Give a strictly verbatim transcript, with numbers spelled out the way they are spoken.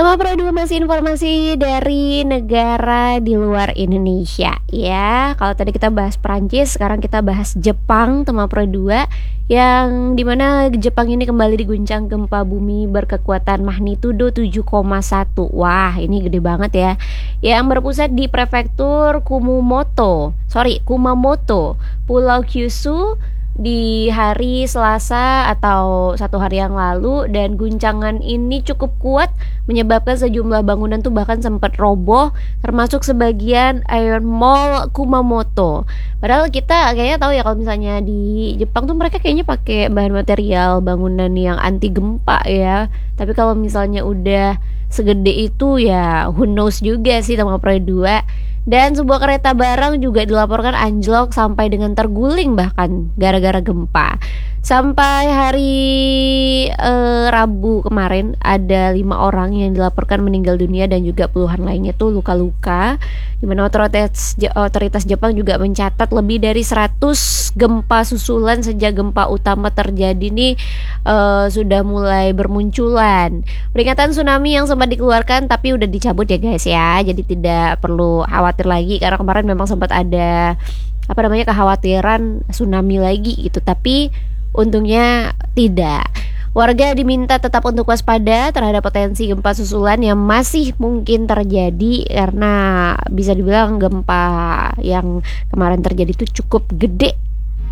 Tema Pro dua masih informasi dari negara di luar Indonesia ya. Kalau tadi kita bahas Perancis, sekarang kita bahas Jepang, Tema Pro dua yang dimana Jepang ini kembali diguncang gempa bumi berkekuatan magnitudo tujuh koma satu. Wah, ini gede banget ya. Yang berpusat di prefektur Kumamoto, sorry Kumamoto, Pulau Kyushu di hari Selasa atau satu hari yang lalu, dan guncangan ini cukup kuat menyebabkan sejumlah bangunan tuh bahkan sempat roboh, termasuk sebagian Iron Mall Kumamoto. Padahal kita kayaknya tahu ya kalau misalnya di Jepang tuh mereka kayaknya pakai bahan material bangunan yang anti gempa ya. Tapi kalau misalnya udah segede itu ya who knows juga sih Tema Pro dua. Dan sebuah kereta barang juga dilaporkan anjlok sampai dengan terguling bahkan gara-gara gempa. Sampai hari eh, Rabu kemarin ada lima orang yang dilaporkan meninggal dunia dan juga puluhan lainnya tuh luka-luka. Di mana otoritas otoritas Jepang juga mencatat lebih dari seratus gempa susulan sejak gempa utama terjadi nih eh, sudah mulai bermunculan. Peringatan tsunami yang sempat dikeluarkan tapi udah dicabut ya guys ya. Jadi tidak perlu khawatir lagi karena kemarin memang sempat ada apa namanya kekhawatiran tsunami lagi gitu, tapi untungnya tidak. Warga diminta tetap untuk waspada terhadap potensi gempa susulan yang masih mungkin terjadi karena bisa dibilang gempa yang kemarin terjadi itu cukup gede